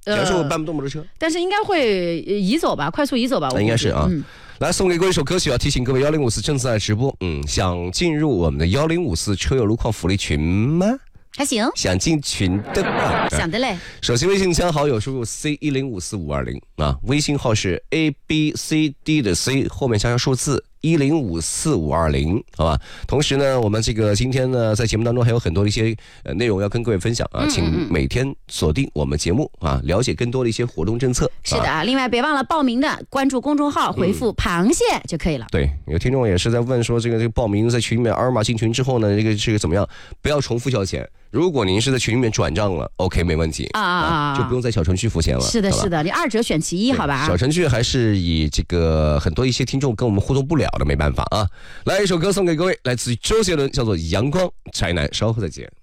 假如说我搬不动摩托车， 但是应该会移走吧，快速移走吧， 那应该是啊。来送给各位一首歌曲啊！提醒各位1054正在直播，想进入我们的1054车友路况福利群吗？ 还行， 想进群的话， 想的嘞。 手机微信加好友输入 C10545520啊，微信号是 ABCD 的 C 后面加上数字10545520，好吧？同时呢，我们这个今天呢，在节目当中还有很多的一些内容要跟各位分享啊，请每天锁定我们节目啊，了解更多的一些活动政策。 是的，另外别忘了报名的，关注公众号回复螃蟹就可以了。 对，有听众也是在问说，这个报名在群里面二维码进群之后呢，这个怎么样？不要重复交钱。如果您是在群里面转账了 ，OK 没问题就不用在小程序付钱了。 是的，是的，你2者选其一，好吧？ 小程序还是以这个很多一些听众跟我们互动不了的，没办法啊。来一首歌送给各位，来自于周杰伦，叫做《阳光宅男》，稍后再见。